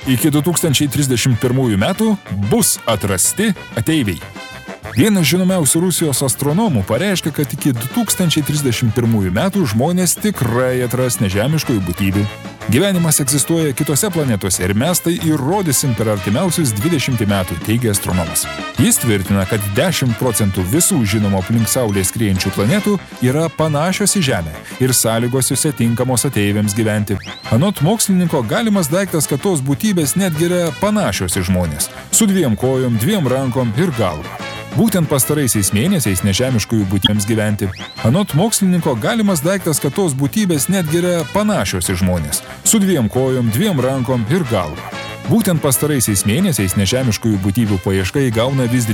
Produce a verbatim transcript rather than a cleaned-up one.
iki du tūkstančiai trisdešimt pirmųjų metų bus atrasti ateiviai. Vienas žinomiausių Rusijos astronomų pareiškė, kad iki du tūkstančiai trisdešimt pirmųjų metų žmonės tikrai atras nežemiškųjų būtybių. Gyvenimas egzistuoja kitose planetose ir mes tai įrodysim per artimiausius dvidešimt metų, teigia astronomas. Jis tvirtina, kad dešimt procentų visų žinomų aplink Saulę skriejančių planetų yra panašios į Žemę ir sąlygos jose tinkamos ateiviams gyventi. Anot mokslininko, galimas daiktas, kad tos būtybės netgi yra panašios į žmones, su dviem kojom, dviem rankom ir galva. Būtent pastaraisiais mėnesiais nežemiškųjų būtybėms gyventi. Anot mokslininko, galimas daiktas, kad tos būtybės netgi yra panašios į žmones, su dviem kojom, dviem rankom ir galva. Būtent pastaraisiais mėnesiais nežemiškųjų būtybių paieška įgauna vis